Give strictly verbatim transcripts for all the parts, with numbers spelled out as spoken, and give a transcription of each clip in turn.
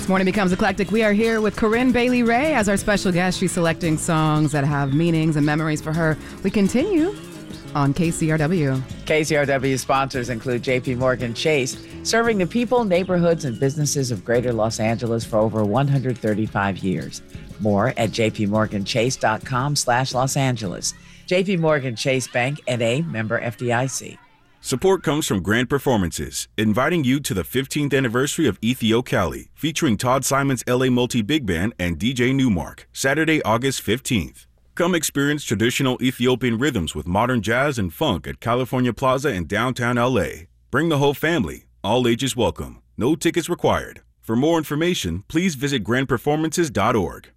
This morning becomes eclectic. We are here with Corinne Bailey Rae as our special guest. She's selecting songs that have meanings and memories for her. We continue on K C R W. K C R W sponsors include J P Morgan Chase, serving the people, neighborhoods, and businesses of Greater Los Angeles for over one hundred thirty-five years. More at jpmorganchase.com slash Los Angeles. J P Morgan Chase Bank, N A, member F D I C. Support comes from Grand Performances, inviting you to the fifteenth anniversary of Ethio Cali, featuring Todd Simon's L A Multi Big Band and D J Newmark, Saturday, August fifteenth. Come experience traditional Ethiopian rhythms with modern jazz and funk at California Plaza in downtown L A. Bring the whole family. All ages welcome. No tickets required. For more information, please visit grand performances dot org.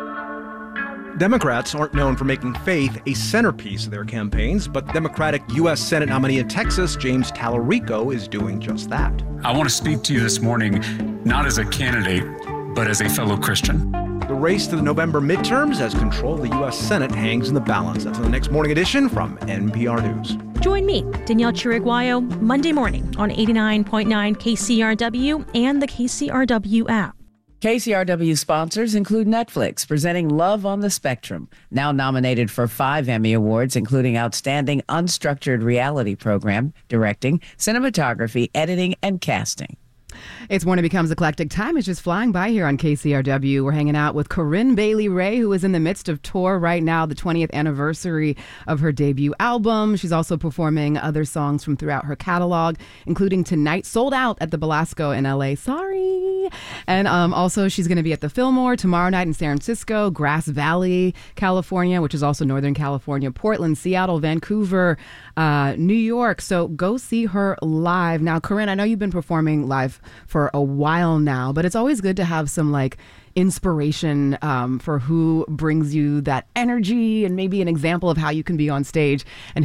Democrats aren't known for making faith a centerpiece of their campaigns, but Democratic U S Senate nominee in Texas, James Tallarico, is doing just that. I want to speak to you this morning, not as a candidate, but as a fellow Christian. The race to the November midterms as control of the U S Senate hangs in the balance. That's in the next morning edition from N P R News. Join me, Danielle Chiriguayo, Monday morning on eighty-nine point nine K C R W and the K C R W app. K C R W sponsors include Netflix, presenting Love on the Spectrum, now nominated for five Emmy Awards, including Outstanding Unstructured Reality Program, Directing, Cinematography, Editing, and Casting. It's Morning Becomes Eclectic. Time is just flying by here on K C R W. We're hanging out with Corinne Bailey Rae, who is in the midst of tour right now, the twentieth anniversary of her debut album. She's also performing other songs from throughout her catalog, including Tonight, sold out at the Belasco in L A. Sorry. And um, also she's going to be at the Fillmore tomorrow night in San Francisco, Grass Valley, California, which is also Northern California, Portland, Seattle, Vancouver, uh, New York. So go see her live. Now, Corinne, I know you've been performing live for a while now, but it's always good to have some like inspiration um, for who brings you that energy and maybe an example of how you can be on stage. And